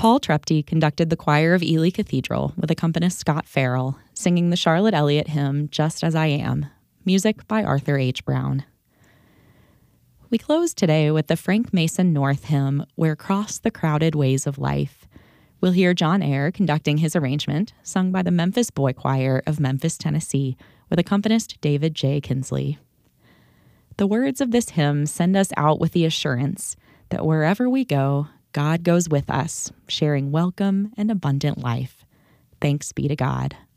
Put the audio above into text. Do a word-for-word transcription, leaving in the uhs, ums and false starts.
Paul Trepty conducted the choir of Ely Cathedral with accompanist Scott Farrell, singing the Charlotte Elliott hymn, Just As I Am, music by Arthur H. Brown. We close today with the Frank Mason North hymn, Where Cross the Crowded Ways of Life. We'll hear John Ayer conducting his arrangement, sung by the Memphis Boy Choir of Memphis, Tennessee, with accompanist David J. Kinsley. The words of this hymn send us out with the assurance that wherever we go, God goes with us, sharing welcome and abundant life. Thanks be to God.